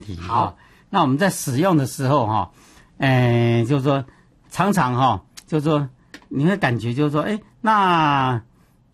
题。好，那我们在使用的时候哈，就是说常常哈，就是说你会感觉就是说，那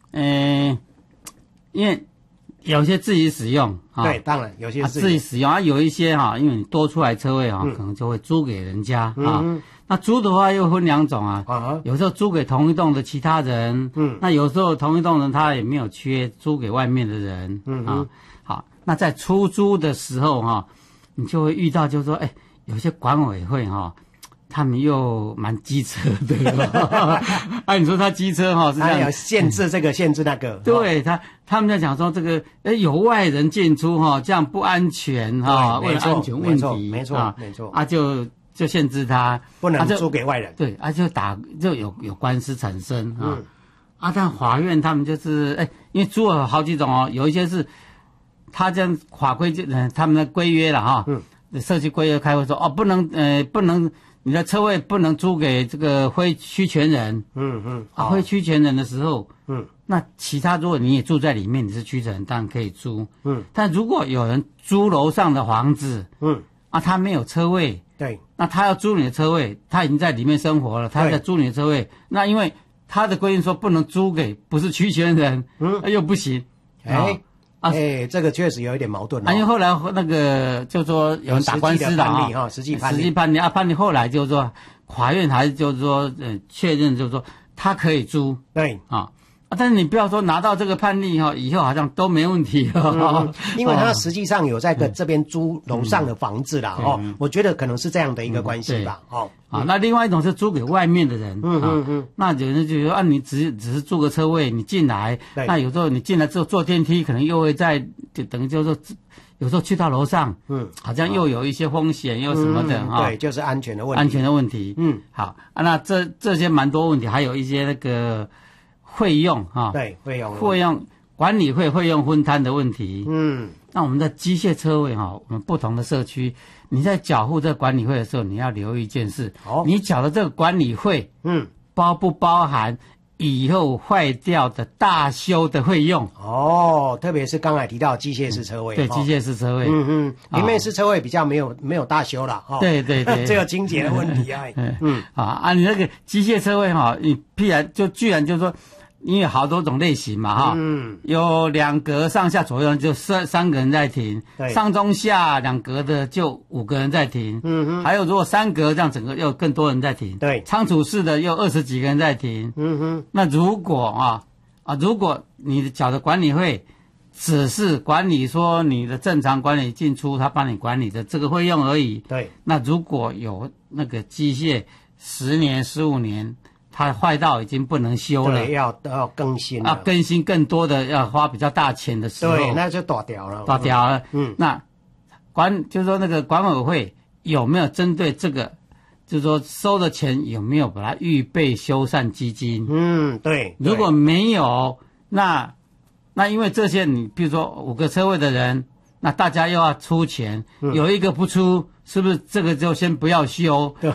因为有些自己使用啊， 对，当然有些自己使用啊，有一些哈，因为你多出来车位哈，可能就会租给人家啊。那租的话又分两种啊，有时候租给同一栋的其他人，那有时候同一栋人他也没有缺，租给外面的人，好，那在出租的时候哈，你就会遇到就是说，有些管委会哈，他们又蛮机车的，你说他机车哈是这样， 要限制这个限制那个， 对他们在讲说这个有外人进出哈，这样不安全哈，为了安全问题， 没错啊就限制他不能租给外人， 对就有官司产生但法院他们就是因为租了好几种哦，有一些是他这样法规就他们的规约了哈，社区规约开会说不能你的车位不能租给这个非区权人，非区权人的时候，那其他如果你也住在里面，你是区权人当然可以租，但如果有人租楼上的房子，他没有车位。 对， 那他要租你的车位，他已经在里面生活了，他在租你的车位，那因为他的规定说不能租给不是区权人，又不行， 这个确实有一点矛盾因为后来那个就说有人打官司了实际判例后来就是说法院还是就是说确认就是说他可以租， 对但是你不要说拿到这个判例以后好像都没问题因为他实际上有在这边租楼上的房子啦我觉得可能是这样的一个关系吧那另外一种是租给外面的人那有人就说你只是租个车位你进来，那有时候你进来之后坐电梯可能又会就等于就是说有时候去到楼上好像又有一些风险又什么的对，就是安全的问题好那这些蛮多问题，还有一些那个费用对，费用管理费用分摊的问题。那我们的机械车位我们不同的社区，你在缴付这个管理费的时候，你要留意一件事，你缴的这个管理费，包不包含以后坏掉的大修的费用？ 特别是刚才提到机械式车位， 对，机械式车位， 平面式车位比较没有大修了对， 这个清洁的问题你那个机械车位你居然就是说。因为好多种类型嘛有2格上下左右就3个人在停，上中下2格的就5个人在停，还有如果3格这样整个又更多人在停， 对， 仓储式的又20几个人在停，那如果如果你缴的管理费只是管理说你的正常管理进出，他帮你管理的这个费用而已， 对， 那如果有那个机械10年15年。它坏到已经不能修了， 对，要更新了， 更新更多的要花比较大钱的时候， 对，那就大条了， 那就是说那个管委会有没有针对这个，就是说收的钱有没有把它预备修缮基金？ 对， 如果没有，那因为这些你比如说5个车位的人，那大家又要出钱，有一个不出。是不是这个就先不要修？ 对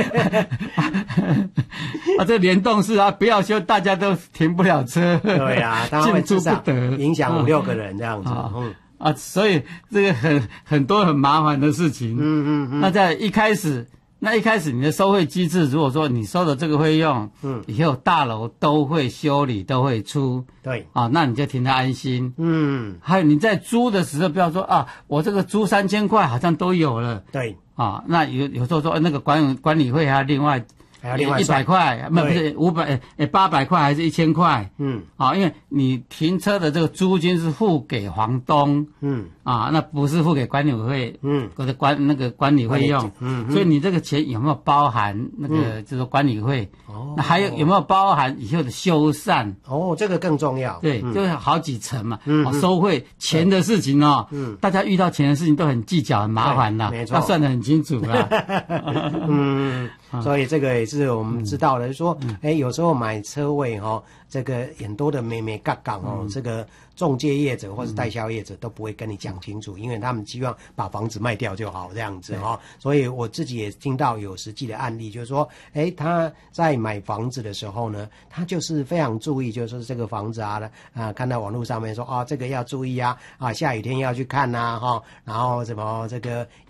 这联动式不要修，大家都停不了车。 对当然会进出不得， 影响5、6个人这样子。 所以这个很多很麻烦的事情。那在一开始你的收费机制，如果说你收的这个费用，以后大楼都会修理，都会出， 对， 那你就听得安心。还有你在租的时候，不要说我这个租3000块好像都有了， 对， 那有时候说那个管理费还要另外100块，不是800块还是1000块？因为你停车的这个租金是付给房东，那不是付给管理费，或者那个管理费用，所以你这个钱有没有包含那个就是管理费？那还有没有包含以后的修缮？ 这个更重要。 对，就是好几层嘛。收费钱的事情大家遇到钱的事情都很计较，很麻烦啦，要算得很清楚啦。 所以这个也是我们知道的，说有时候买车位这个很多的眉眉角角这个中介业者或是代销业者都不会跟你讲清楚，因为他们希望把房子卖掉就好这样子哈。所以我自己也听到有实际的案例，就是说，他在买房子的时候呢，他就是非常注意，就是这个房子看到网络上面说这个要注意下雨天要去看然后什么这个